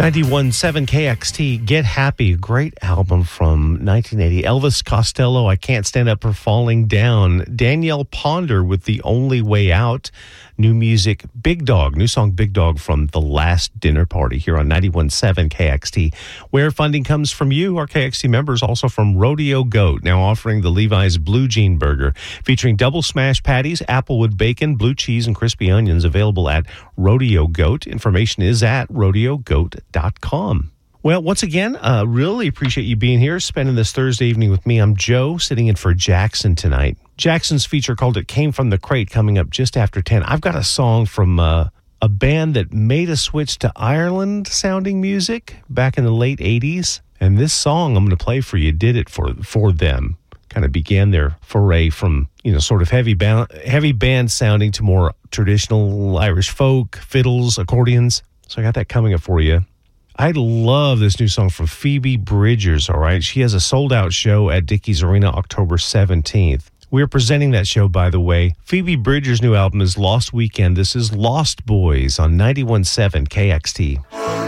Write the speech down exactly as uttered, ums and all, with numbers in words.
ninety-one point seven K X T, Get Happy, great album from nineteen eighty. Elvis Costello, I Can't Stand Up for Falling Down. Danielle Ponder with The Only Way Out. New music, Big Dog, new song Big Dog from The Last Dinner Party here on ninety-one point seven K X T, where funding comes from you, our K X T members, also from Rodeo Goat, now offering the Levi's Blue Jean Burger, featuring double smash patties, applewood bacon, blue cheese, and crispy onions, available at Rodeo Goat. Information is at rodeo goat dot com. Well, once again, uh, really appreciate you being here, spending this Thursday evening with me. I'm Joe, sitting in for Jackson tonight. Jackson's feature called It Came From the Crate, coming up just after ten. I've got a song from uh, a band that made a switch to Ireland-sounding music back in the late eighties. And this song I'm going to play for you did it for for them. Kind of began their foray from, you know, sort of heavy band, heavy band sounding to more traditional Irish folk, fiddles, accordions. So I got that coming up for you. I love this new song from Phoebe Bridgers, all right? She has a sold-out show at Dickies Arena October seventeenth. We're presenting that show, by the way. Phoebe Bridgers' new album is Lost Weekend. This is Lost Boys on ninety-one point seven K X T.